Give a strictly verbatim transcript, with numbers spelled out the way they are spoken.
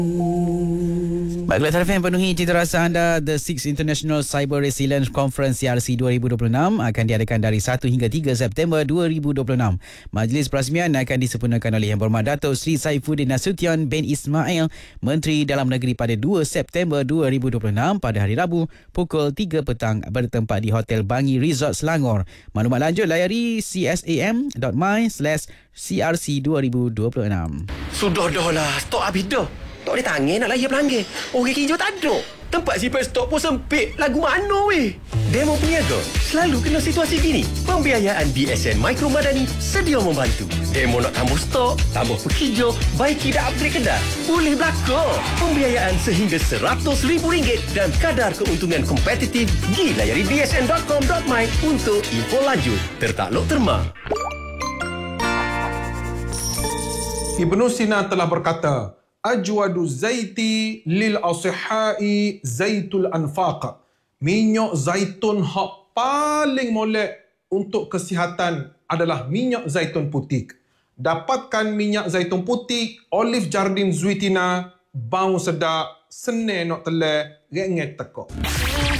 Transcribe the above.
Baiklah, T R F M penuhi cita rasa anda. The Sixth International Cyber Resilience Conference C R C dua ribu dua puluh enam akan diadakan dari satu hingga tiga September dua ribu dua puluh enam. Majlis perasmian akan disempurnakan oleh Yang Berhormat Datuk Seri Saifuddin Nasution bin Ismail, Menteri Dalam Negeri, pada dua September dua ribu dua puluh enam pada hari Rabu pukul tiga petang bertempat di Hotel Bangi Resort Selangor. Maklumat lanjut layari c s a m dot m y slash c r c dua ribu dua puluh enam. Sudah dah lah, stok habis dah. Tak boleh tangan nak layar pelanggan. Orang hijau tak ada. Tempat simpan stok pun sempit. Lagu mana weh? Demo Peniaga selalu kena situasi gini. Pembiayaan B S N Mikro Madani sedia membantu. Demo nak tambah stok, tambah pekijau, baiki dan upgrade kedai, boleh berlaku. Pembiayaan sehingga seratus ribu ringgit dan kadar keuntungan kompetitif. Pergi layari b s n dot com dot m y untuk info lanjut. Tertakluk terma. Ibnu Sina telah berkata, Ajwadu zaiti lil asihai zaitul anfaq. Minyak zaitun hak paling molek untuk kesihatan adalah minyak zaitun putih. Dapatkan minyak zaitun putih Olive Jardin Zuitina, bau sedap, senang nak telai, rengek tekok.